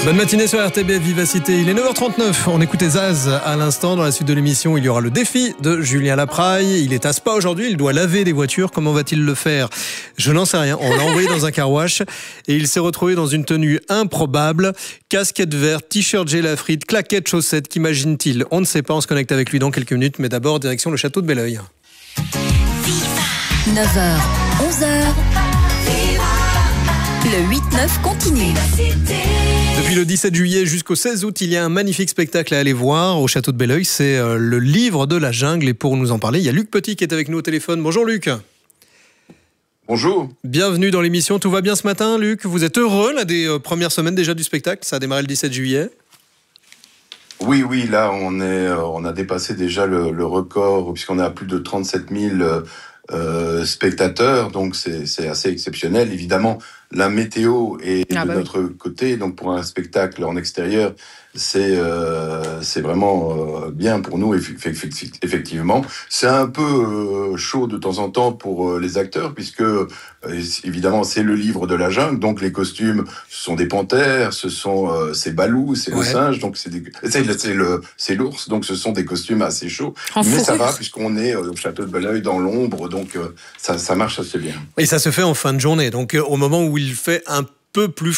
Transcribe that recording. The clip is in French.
Bonne matinée sur RTBF Vivacité, il est 9h39, on écoutait Zaz à l'instant. Dans la suite de l'émission, il y aura le défi de Julien Lapraille. Il est à Spa aujourd'hui, il doit laver des voitures. Comment va-t-il le faire? Je n'en sais rien, on l'a envoyé dans un car wash et il s'est retrouvé dans une tenue improbable. Casquette verte, t-shirt Gélafrite, claquettes, chaussettes, qu'imagine-t-il? On ne sait pas, on se connecte avec lui dans quelques minutes, mais d'abord direction le château de Belleuil. 9h, 11h, le 8-9 continue. Depuis le 17 juillet jusqu'au 16 août, il y a un magnifique spectacle à aller voir au château de Belleuil. C'est le livre de la jungle. Et pour nous en parler, il y a Luc Petit qui est avec nous au téléphone. Bonjour Luc. Bonjour. Bienvenue dans l'émission. Tout va bien ce matin, Luc? Vous êtes heureux là, des premières semaines déjà du spectacle? Ça a démarré le 17 juillet. Oui, là, on a dépassé déjà le record, puisqu'on est à plus de 37 000 spectateurs, donc c'est assez exceptionnel. Évidemment, la météo est de notre côté, donc pour un spectacle en extérieur, c'est vraiment bien pour nous, effectivement. C'est un peu chaud de temps en temps pour les acteurs, puisque évidemment c'est le livre de la jungle, donc les costumes, ce sont des panthères, c'est Balou, c'est le singe, donc c'est l'ours, donc ce sont des costumes assez chauds. Mais ça va, puisqu'on est au château de Belleuil dans l'ombre, donc ça marche assez bien. Et ça se fait en fin de journée, donc au moment où il fait un peu plus